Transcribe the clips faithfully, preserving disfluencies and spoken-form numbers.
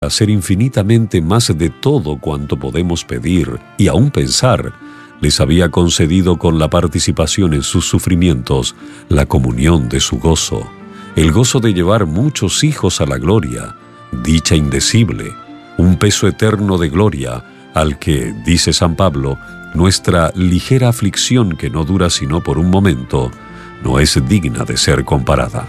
hacer infinitamente más de todo cuanto podemos pedir y aún pensar, les había concedido con la participación en sus sufrimientos la comunión de su gozo, el gozo de llevar muchos hijos a la gloria, dicha indecible, un peso eterno de gloria, al que, dice San Pablo, nuestra ligera aflicción que no dura sino por un momento, no es digna de ser comparada.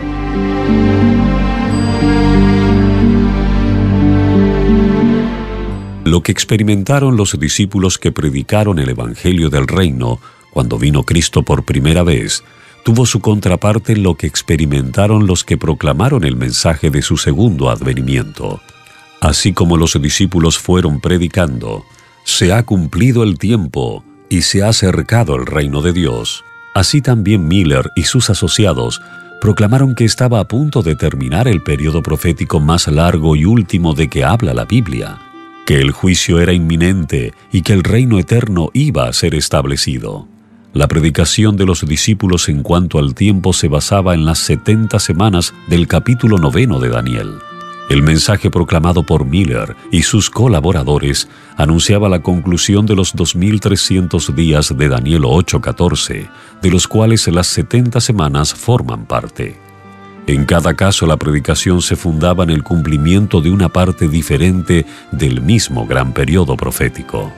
Lo que experimentaron los discípulos que predicaron el Evangelio del Reino cuando vino Cristo por primera vez, tuvo su contraparte en lo que experimentaron los que proclamaron el mensaje de su segundo advenimiento. Así como los discípulos fueron predicando, se ha cumplido el tiempo y se ha acercado el reino de Dios, así también Miller y sus asociados proclamaron que estaba a punto de terminar el periodo profético más largo y último de que habla la Biblia, que el juicio era inminente y que el reino eterno iba a ser establecido. La predicación de los discípulos en cuanto al tiempo se basaba en las setenta semanas del capítulo noveno de Daniel. El mensaje proclamado por Miller y sus colaboradores anunciaba la conclusión de los dos mil trescientos días de Daniel ocho catorce, de los cuales las setenta semanas forman parte. En cada caso, la predicación se fundaba en el cumplimiento de una parte diferente del mismo gran periodo profético.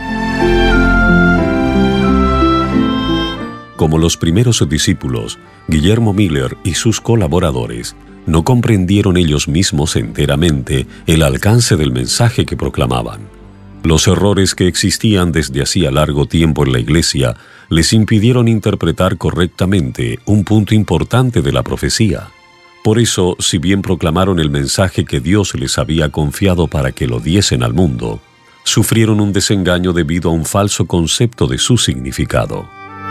Como los primeros discípulos, Guillermo Miller y sus colaboradores no comprendieron ellos mismos enteramente el alcance del mensaje que proclamaban. Los errores que existían desde hacía largo tiempo en la Iglesia les impidieron interpretar correctamente un punto importante de la profecía. Por eso, si bien proclamaron el mensaje que Dios les había confiado para que lo diesen al mundo, sufrieron un desengaño debido a un falso concepto de su significado.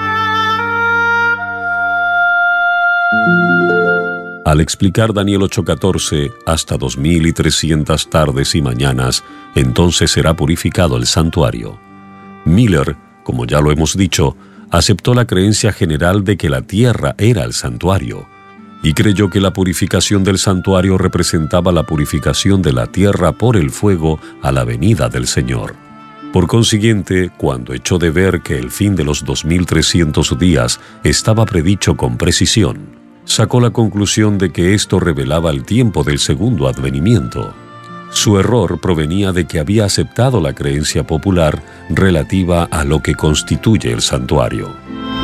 Al explicar Daniel ocho catorce, hasta dos mil trescientas tardes y mañanas, entonces será purificado el santuario. Miller, como ya lo hemos dicho, aceptó la creencia general de que la tierra era el santuario, y creyó que la purificación del santuario representaba la purificación de la tierra por el fuego a la venida del Señor. Por consiguiente, cuando echó de ver que el fin de los dos mil trescientos días estaba predicho con precisión, sacó la conclusión de que esto revelaba el tiempo del segundo advenimiento. Su error provenía de que había aceptado la creencia popular relativa a lo que constituye el santuario.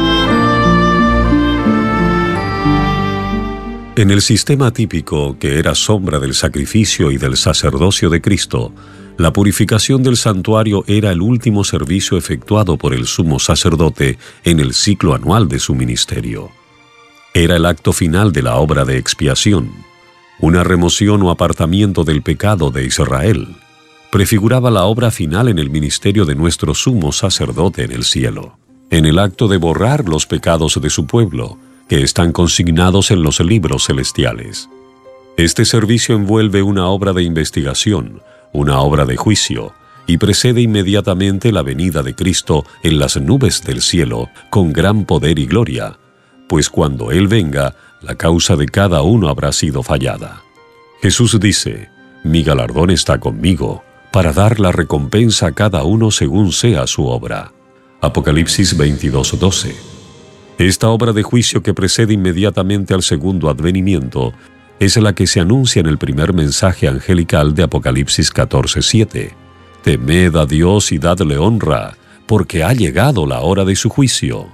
En el sistema típico, que era sombra del sacrificio y del sacerdocio de Cristo, la purificación del santuario era el último servicio efectuado por el sumo sacerdote en el ciclo anual de su ministerio. Era el acto final de la obra de expiación, una remoción o apartamiento del pecado de Israel. Prefiguraba la obra final en el ministerio de nuestro sumo sacerdote en el cielo, en el acto de borrar los pecados de su pueblo, que están consignados en los libros celestiales. Este servicio envuelve una obra de investigación, una obra de juicio, y precede inmediatamente la venida de Cristo en las nubes del cielo con gran poder y gloria, pues cuando Él venga, la causa de cada uno habrá sido fallada. Jesús dice: «Mi galardón está conmigo, para dar la recompensa a cada uno según sea su obra». Apocalipsis veintidós doce. Esta obra de juicio que precede inmediatamente al segundo advenimiento es la que se anuncia en el primer mensaje angelical de Apocalipsis catorce siete. «Temed a Dios y dadle honra, porque ha llegado la hora de su juicio».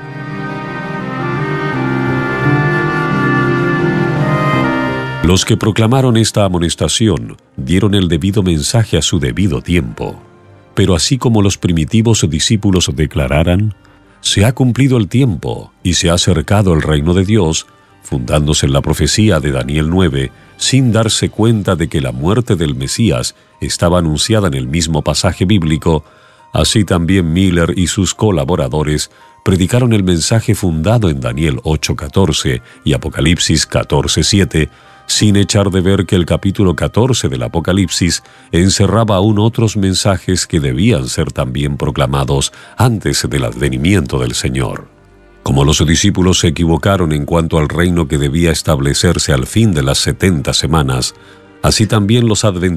Los que proclamaron esta amonestación dieron el debido mensaje a su debido tiempo. Pero así como los primitivos discípulos declararan: «Se ha cumplido el tiempo y se ha acercado el reino de Dios», fundándose en la profecía de Daniel nueve, sin darse cuenta de que la muerte del Mesías estaba anunciada en el mismo pasaje bíblico, así también Miller y sus colaboradores predicaron el mensaje fundado en Daniel ocho catorce y Apocalipsis catorce siete, sin echar de ver que el capítulo catorce del Apocalipsis encerraba aún otros mensajes que debían ser también proclamados antes del advenimiento del Señor. Como los discípulos se equivocaron en cuanto al reino que debía establecerse al fin de las setenta semanas, Así también los adventistas